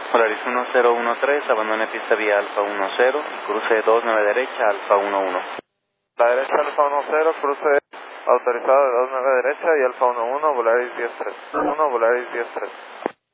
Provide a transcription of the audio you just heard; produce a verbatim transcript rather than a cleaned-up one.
Volaris uno cero uno tres, abandone pista vía Alfa uno cero, cruce dos nueve derecha, Alfa uno uno. La derecha Alfa uno cero, cruce autorizado de dos nueve derecha y Alfa uno uno, Volaris diez tres. uno, Volaris diez tres.